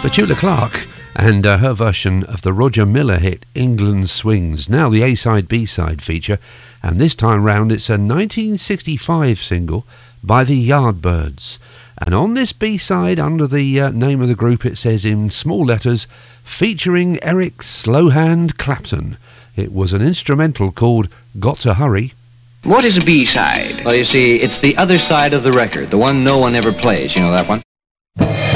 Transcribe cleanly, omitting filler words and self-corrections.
Petula Clark and her version of the Roger Miller hit England Swings, now the A-side B-side feature, and this time round it's a 1965 single by the Yardbirds. And on this B-side, under the name of the group, it says in small letters, featuring Eric Slowhand Clapton. It was an instrumental called Got to Hurry. What is a B-side? Well, you see, it's the other side of the record, the one no one ever plays. You know that one?